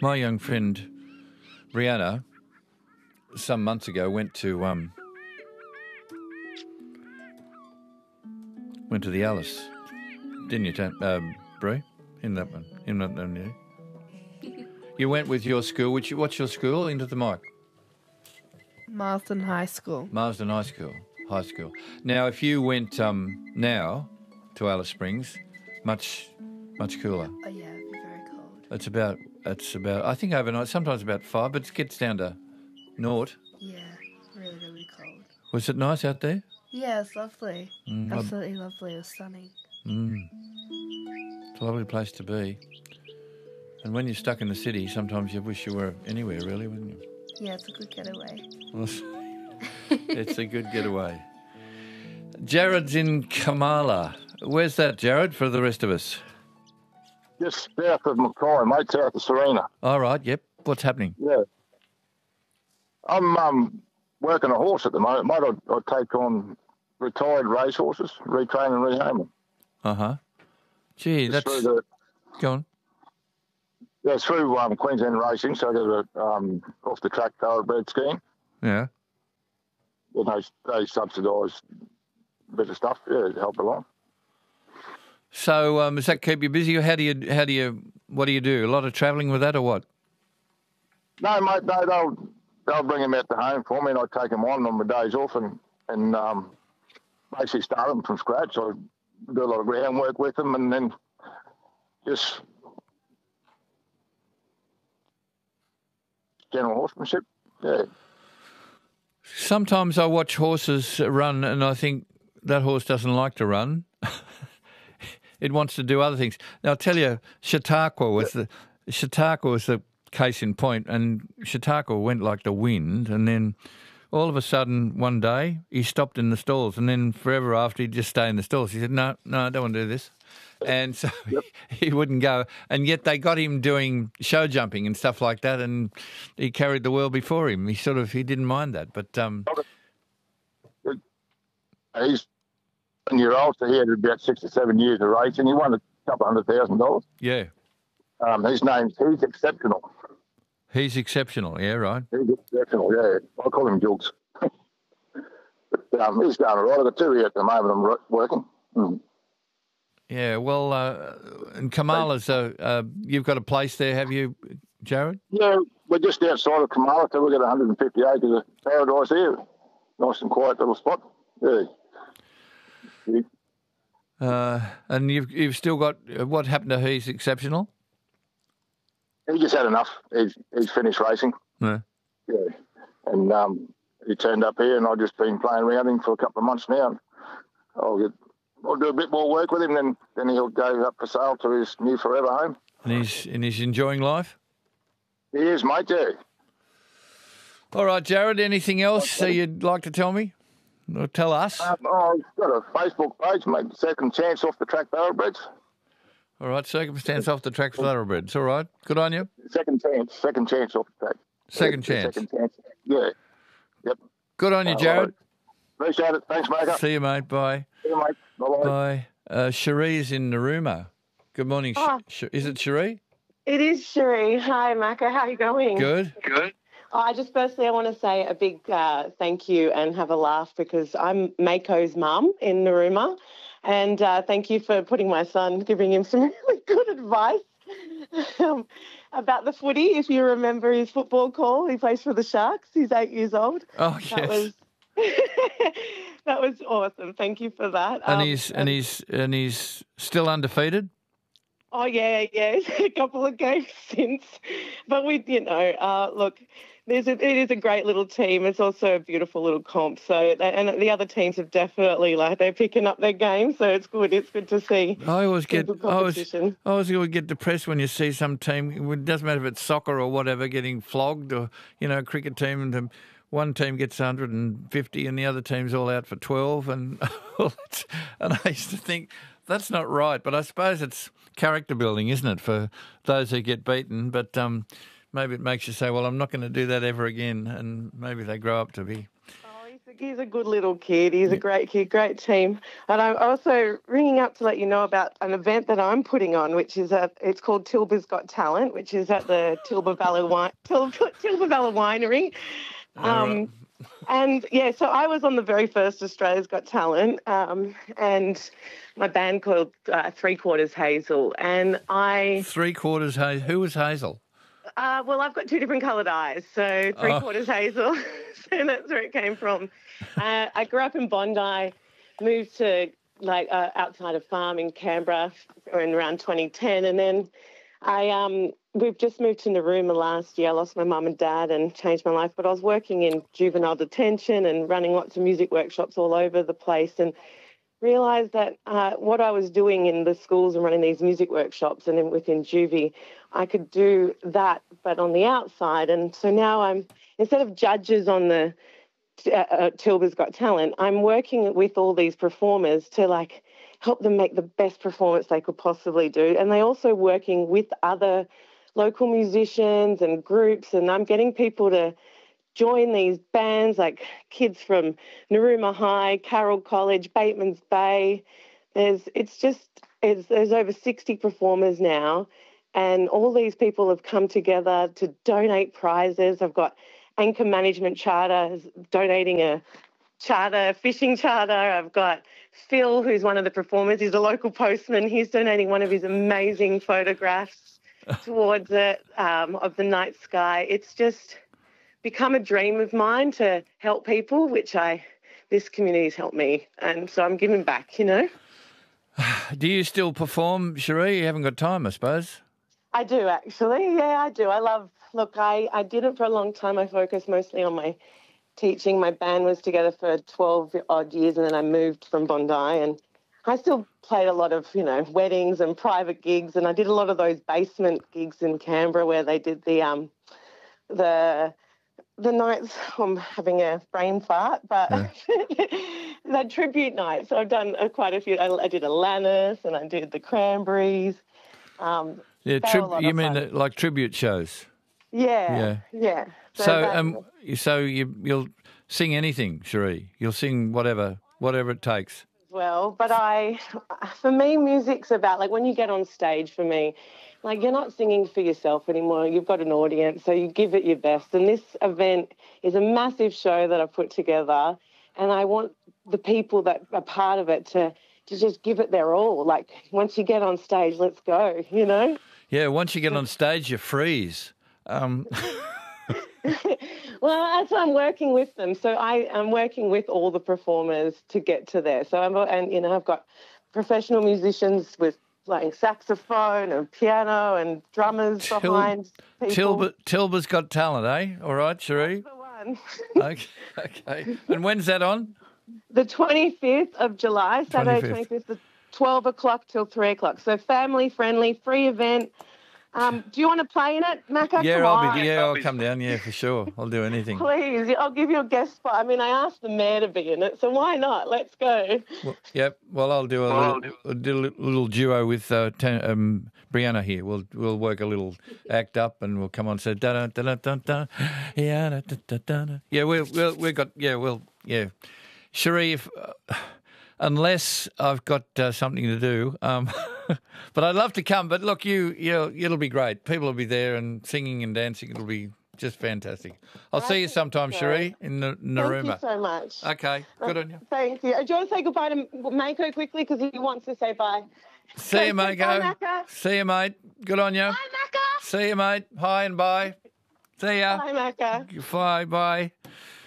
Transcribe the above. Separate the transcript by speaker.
Speaker 1: My young friend Brianna, some months ago, went to the Alice, didn't you, Brie? In that one, yeah. You went with your school. What's your school? Into the mic.
Speaker 2: Marsden High School.
Speaker 1: Marsden High School. Now, if you went now to Alice Springs, much cooler.
Speaker 2: Oh yeah, it'd be very cold.
Speaker 1: It's about I think overnight, sometimes about 5, but it gets down to naught.
Speaker 2: Yeah, really, really cold.
Speaker 1: Was it nice out there?
Speaker 2: Yeah, it's lovely. Absolutely lovely. It was stunning.
Speaker 1: It's a lovely place to be. And when you're stuck in the city, sometimes you wish you were anywhere, really, wouldn't you?
Speaker 2: Yeah, it's a good getaway.
Speaker 1: It's a good getaway. Jared's in Kamala. Where's that, Jared, for the rest of us?
Speaker 3: Just south of Mackay, mate, south of Serena.
Speaker 1: All right, yep. What's happening?
Speaker 3: Yeah. I'm working a horse at the moment, mate. I take on retired racehorses, retrain and rehome them.
Speaker 1: Uh-huh. Gee,
Speaker 3: Just
Speaker 1: that's... Go on.
Speaker 3: Yeah, through Queensland Racing, so I got a off-the-track thoroughbred scheme.
Speaker 1: Yeah.
Speaker 3: You know, they subsidise a bit of stuff, yeah, to help along.
Speaker 1: So does that keep you busy, or what do you do? A lot of travelling with that, or what?
Speaker 3: No, mate, no, they'll bring them out to home for me, and I take them on my days off and basically start them from scratch. I do a lot of groundwork with them, and then just general horsemanship, yeah.
Speaker 1: Sometimes I watch horses run and I think that horse doesn't like to run. It wants to do other things. Now, I'll tell you, Chautauqua was the case in point, and Chautauqua went like the wind, and then all of a sudden one day he stopped in the stalls, and then forever after he'd just stay in the stalls. He said, no, I don't want to do this. And so he wouldn't go. And yet they got him doing show jumping and stuff like that, and he carried the world before him. He didn't mind that. But
Speaker 3: he's 10-year-old, so he had about 6 or 7 years of racing. He won a couple $100,000.
Speaker 1: yeah,
Speaker 3: He's exceptional.
Speaker 1: he's exceptional. Yeah, right.
Speaker 3: He's exceptional, yeah. I call him Jukes. But he's going all right. I've got 2 here at the moment I'm working.
Speaker 1: Yeah, well, and Kamala's, you've got a place there, have you, Jared?
Speaker 3: Yeah, we're just outside of Kamala, so we've got 150 acres of paradise here. Nice and quiet little spot. Yeah.
Speaker 1: And you've still got, what happened to He's Exceptional?
Speaker 3: He just had enough. He's finished racing.
Speaker 1: Yeah.
Speaker 3: Yeah. And he turned up here, and I've just been playing around him for a couple of months now. And I'll do a bit more work with him, then he'll go up for sale to his new forever home.
Speaker 1: And he's enjoying life?
Speaker 3: He is, mate, yeah.
Speaker 1: All right, Jared, anything else you'd like to tell me? Or tell us?
Speaker 3: I've got a Facebook page, mate, Second Chance Off the Track Thoroughbreds.
Speaker 1: All right, Circumstance Off the Track Thoroughbreds. All right, good on you.
Speaker 3: Second chance off the track.
Speaker 1: Second chance.
Speaker 3: Yeah. Yep.
Speaker 1: Good on you, Jared.
Speaker 3: Right. Appreciate it. Thanks, mate.
Speaker 1: See you, mate. Bye.
Speaker 3: See you, mate. Bye-bye.
Speaker 1: Bye. Cherie's in Narooma. Good morning. Is it Cherie?
Speaker 4: It is Cherie. Hi, Macca. How are you going?
Speaker 1: Good.
Speaker 4: I want to say a big thank you and have a laugh because I'm Mako's mum in Narooma. And thank you for giving him some really good advice about the footy. If you remember his football call, he plays for the Sharks. He's 8 years old.
Speaker 1: Oh, yes.
Speaker 4: That was awesome. Thank you for that.
Speaker 1: And he's still undefeated?
Speaker 4: Oh, yeah, a couple of games since. But look, it is a great little team. It's also a beautiful little comp. So, and the other teams have definitely, they're picking up their game. So it's good. It's good to see.
Speaker 1: I always get depressed when you see some team. It doesn't matter if it's soccer or whatever, getting flogged, or a cricket team, and one team gets 150 and the other team's all out for 12, and I used to think that's not right. But I suppose it's character building, isn't it, for those who get beaten? But maybe it makes you say, well, I'm not going to do that ever again, and maybe they grow up to be.
Speaker 4: Oh, He's a good little kid. He's a great kid, great team. And I'm also ringing up to let you know about an event that I'm putting on, which is it's called Tilba's Got Talent, which is at the Tilba Valley Winery. And yeah, so I was on the very first Australia's Got Talent, and my band called Three Quarters Hazel, and
Speaker 1: Three Quarters Hazel. Who was Hazel?
Speaker 4: Well, I've got two different coloured eyes, so Three Quarters Hazel, so that's where it came from. I grew up in Bondi, moved to outside of farm in Canberra in around 2010, and then we've just moved to Narooma last year. I lost my mum and dad and changed my life, but I was working in juvenile detention and running lots of music workshops all over the place, and realised that what I was doing in the schools and running these music workshops and within juvie, I could do that, but on the outside. And so now I'm, instead of judges on the Tilba's Got Talent, I'm working with all these performers to help them make the best performance they could possibly do. And they're also working with other local musicians and groups, and I'm getting people to join these bands, like kids from Narooma High, Carroll College, Bateman's Bay. There's over 60 performers now, and all these people have come together to donate prizes. I've got Anchor Management Charter donating a fishing charter. I've got Phil, who's one of the performers. He's a local postman. He's donating one of his amazing photographs towards it of the night sky. It's just become a dream of mine to help people, this community's helped me, and so I'm giving back,
Speaker 1: Do you still perform, Cherie? You haven't got time, I suppose.
Speaker 4: I do, actually. Yeah, I do. I did it for a long time. I focused mostly on my teaching. My band was together for 12 odd years, and then I moved from Bondi, and I still played a lot of, weddings and private gigs, and I did a lot of those basement gigs in Canberra where they did the nights. I'm having a brain fart, but the tribute nights. So I've done quite a few. I did Alanis and I did the Cranberries.
Speaker 1: You mean like tribute shows?
Speaker 4: Yeah.
Speaker 1: So you'll sing anything, Cherie. You'll sing whatever it takes.
Speaker 4: Well, but for me, music's about, when you get on stage, for me, you're not singing for yourself anymore. You've got an audience, so you give it your best. And this event is a massive show that I've put together, and I want the people that are part of it to just give it their all. Once you get on stage, let's go,
Speaker 1: Yeah, once you get on stage, you freeze.
Speaker 4: Well, that's why I'm working with them. So I'm working with all the performers to get to there. So I've got professional musicians with playing saxophone and piano and drummers behind people.
Speaker 1: Tilba's Got Talent, eh? All right, Cherie.
Speaker 4: That's the one.
Speaker 1: Okay. And when's that on?
Speaker 4: The 25th of July, Saturday 25th, 12 o'clock till 3 o'clock. So family-friendly, free event. Do you want to play in it, Macca?
Speaker 1: Yeah, I'll come down. Yeah, for sure. I'll do anything.
Speaker 4: Please, I'll give you a guest spot. I mean, I asked the mayor to be in it, so why not? Let's go.
Speaker 1: Well, I'll do a little duo with Brianna here. We'll work a little act up, and we'll come on and say da da da da da yeah da da da da. Yeah, Cherie, unless I've got something to do. But I'd love to come. But look, it'll be great. People will be there and singing and dancing. It'll be just fantastic. I'll see you sometime, Cherie, in Narooma.
Speaker 4: Thank you so much.
Speaker 1: Okay, good on you.
Speaker 4: Thank you. Do you want to say goodbye to Mako quickly, because he wants to say bye?
Speaker 1: See you, Mako.
Speaker 4: Bye, Macca.
Speaker 1: See you, mate. Good on you.
Speaker 2: Bye, Macca.
Speaker 1: See you, mate. Hi and bye. See ya.
Speaker 4: Bye, Macca.
Speaker 1: Bye.